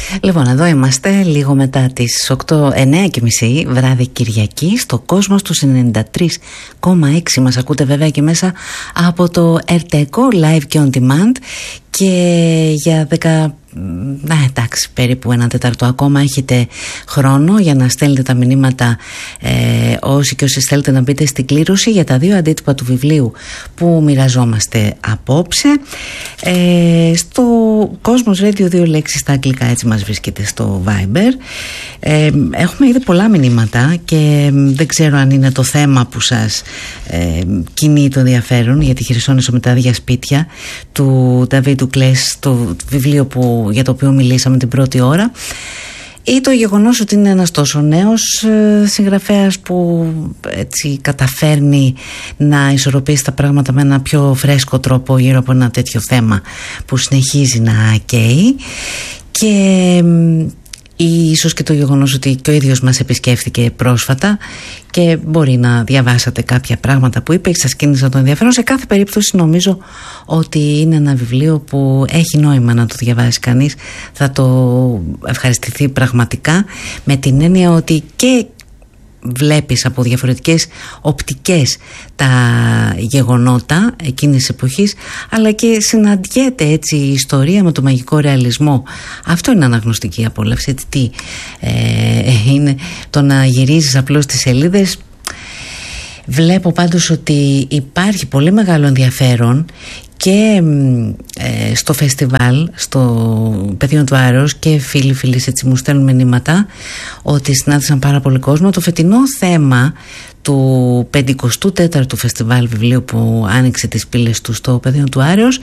Λοιπόν, εδώ είμαστε λίγο μετά τις 9:30 βράδυ Κυριακή στο Κόσμος του 93,6. Μας ακούτε βέβαια και μέσα από το Ερτεκό live και on demand, και για εντάξει, περίπου 1/4 ακόμα έχετε χρόνο για να στέλνετε τα μηνύματα, όσοι και όσοι θέλετε να μπείτε στην κλήρωση για τα 2 αντίτυπα του βιβλίου που μοιραζόμαστε απόψε. Στο Κόσμος Radio 2 λέξεις στα αγγλικά, έτσι μας βρίσκεται στο Viber. Έχουμε ήδη πολλά μηνύματα και δεν ξέρω αν είναι το θέμα που σας κινεί το ενδιαφέρον για τη Χερσόνησο με τα άδεια σπίτια του Νταβίντ Ντουκλές, το βιβλίο για το οποίο μιλήσαμε την πρώτη ώρα, ή το γεγονός ότι είναι ένας τόσο νέος συγγραφέας που έτσι καταφέρνει να ισορροπήσει τα πράγματα με ένα πιο φρέσκο τρόπο γύρω από ένα τέτοιο θέμα που συνεχίζει να καίει. Και ίσως και το γεγονός ότι και ο ίδιος μας επισκέφθηκε πρόσφατα και μπορεί να διαβάσατε κάποια πράγματα που είπε και σας κίνησαν το ενδιαφέρον. Σε κάθε περίπτωση νομίζω ότι είναι ένα βιβλίο που έχει νόημα να το διαβάσει κανείς. Θα το ευχαριστηθεί πραγματικά, με την έννοια ότι και βλέπεις από διαφορετικές οπτικές τα γεγονότα εκείνης της εποχής, αλλά και συναντιέται έτσι η ιστορία με το μαγικό ρεαλισμό. Αυτό είναι αναγνωστική απόλαυση. Έτσι, τι είναι το να γυρίζεις απλώς τις σελίδες. Βλέπω πάντως ότι υπάρχει πολύ μεγάλο ενδιαφέρον και στο φεστιβάλ, στο Πεδίο του Άρεως, και φίλοι έτσι μου στέλνουν μηνύματα ότι συνάντησαν πάρα πολύ κόσμο. Το φετινό θέμα του 54ου φεστιβάλ βιβλίου που άνοιξε τις πύλες του στο Πεδίο του Άρεως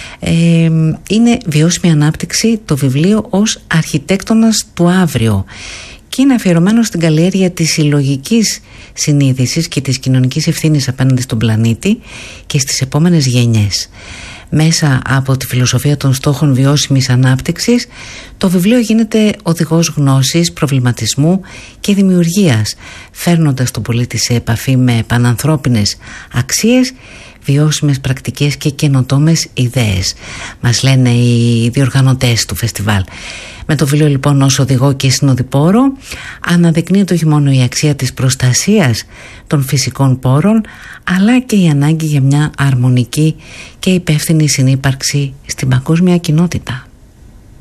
είναι «Βιώσιμη ανάπτυξη, το βιβλίο ως αρχιτέκτονας του αύριο», και είναι αφιερωμένο στην καλλιέργεια της συλλογικής συνείδησης και της κοινωνικής ευθύνης απέναντι στον πλανήτη και στις επόμενες γενιές. Μέσα από τη φιλοσοφία των στόχων βιώσιμης ανάπτυξης, το βιβλίο γίνεται οδηγός γνώσης, προβληματισμού και δημιουργίας, φέρνοντας τον πολίτη σε επαφή με πανανθρώπινες αξίες, βιώσιμες πρακτικές και καινοτόμες ιδέες, μας λένε οι διοργανωτές του φεστιβάλ. Με το βιβλίο λοιπόν ως οδηγό και συνοδοιπόρο αναδεικνύεται όχι μόνο η αξία της προστασίας των φυσικών πόρων, αλλά και η ανάγκη για μια αρμονική και υπεύθυνη συνύπαρξη στην παγκόσμια κοινότητα.